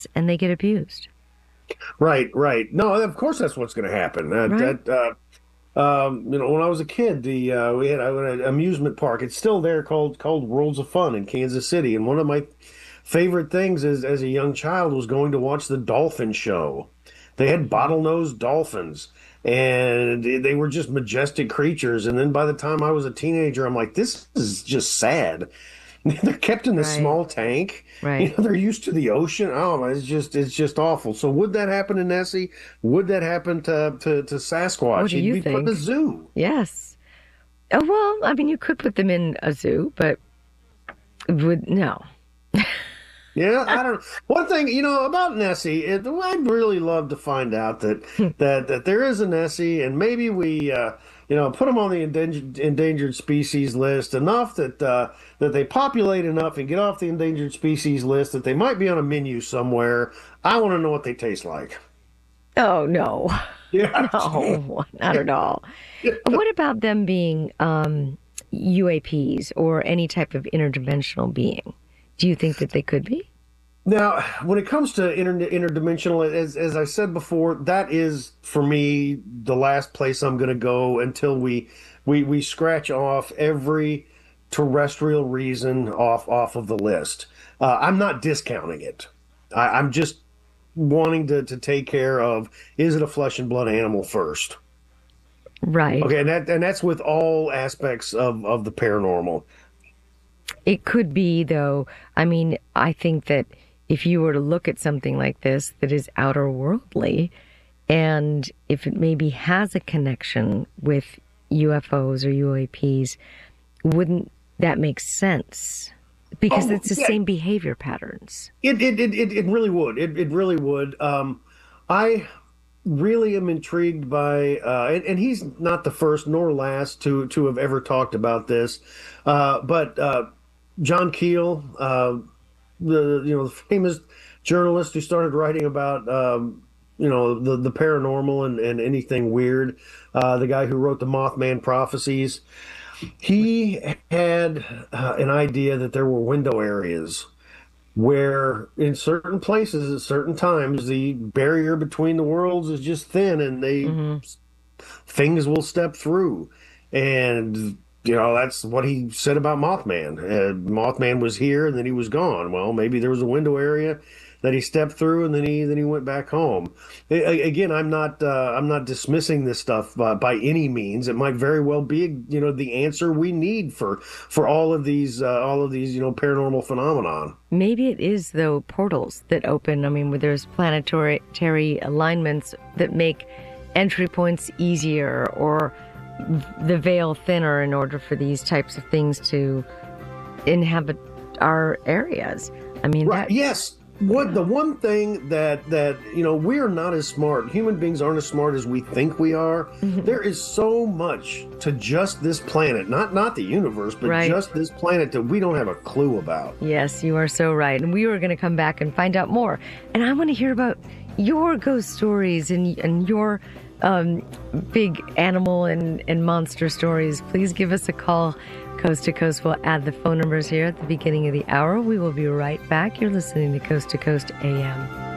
and they get abused. Right, right. No, of course that's what's going to happen. Right? When I was a kid, the we had an amusement park. It's still there called Worlds of Fun in Kansas City. And one of my favorite things as a young child was going to watch the dolphin show. They had Hmm. bottlenose dolphins, and they were just majestic creatures. And then by the time I was a teenager, I'm like, this is just sad. They're kept in this Right. small tank. Right. They're used to the ocean. Oh, it's just awful. So would that happen to Nessie? Would that happen to What Sasquatch? do He'd you be put in a think? zoo. Yes. Oh, well, I mean, you could put them in a zoo, but would no. Yeah, I don't. One thing, about Nessie, I'd really love to find out that there is a Nessie, and maybe we, put them on the endangered species list enough that they populate enough and get off the endangered species list that they might be on a menu somewhere. I want to know what they taste like. Oh, no. Yeah. No, not at all. What about them being UAPs or any type of interdimensional being? Do you think that they could be? Now, when it comes to interdimensional, as I said before, that is for me the last place I'm going to go until we scratch off every terrestrial reason off of the list. I'm not discounting it. I'm just wanting to take care of, is it a flesh and blood animal first? Right. Okay, and that's with all aspects of the paranormal. It could be, though. I mean, I think that if you were to look at something like this that is outer worldly, and if it maybe has a connection with UFOs or UAPs, wouldn't that make sense? Because Oh, it's the yeah, same behavior patterns. it really would. It really would. I really am intrigued by, and he's not the first nor last to have ever talked about this, but John Keel, the famous journalist who started writing about the paranormal and anything weird, the guy who wrote the Mothman prophecies. He had an idea that there were window areas where in certain places at certain times the barrier between the worlds is just thin and they Hmm. things will step through. And that's what he said about Mothman. Mothman was here and then he was gone. Well, maybe there was a window area that he stepped through and then he went back home. Again, I'm not dismissing this stuff by any means. It might very well be the answer we need for all of these paranormal phenomenon. Maybe it is, though, portals that open. I mean, where there's planetary alignments that make entry points easier or the veil thinner in order for these types of things to inhabit our areas. I mean, Right. that, Yes. What the one thing that we are not as smart. Human beings aren't as smart as we think we are. There is so much to just this planet, not the universe, but right. just this planet that we don't have a clue about. Yes, you are so right. And we are going to come back and find out more. And I want to hear about your ghost stories and your um, big animal and monster stories. Please give us a call. Coast to Coast will add the phone numbers here at the beginning of the hour. We will be right back. You're listening to Coast AM.